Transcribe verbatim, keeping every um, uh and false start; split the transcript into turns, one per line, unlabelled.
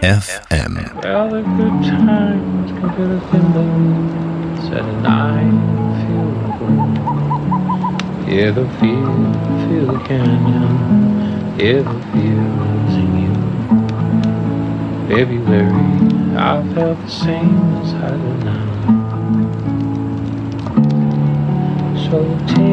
F M.
Well, the good times can feel the thimble, said and I feel the gloom. Hear the feel, feel the canyon, hear the feels in you. February, I felt the same as I do now. So take